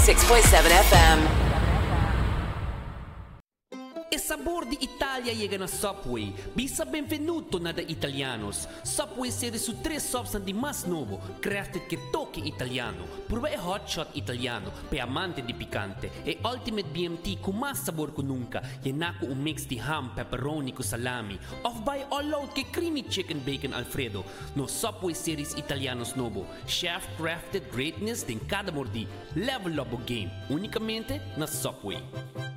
96.7 FM. E sabor di Italia llega na Subway. Bisa benvenuto na da Italianos. Subway serie su 3 substanti mas novo, crafted che toque italiano. Prueba e hot shot italiano, pe amante di picante. E ultimate BMT con mas sabor que nunca. Yenako un mix di ham, pepperoni con salami. Off by all out che creamy chicken bacon Alfredo. No Subway series italianos novo. Chef crafted greatness din cada mordi. Level up o game. Unicamente na Subway.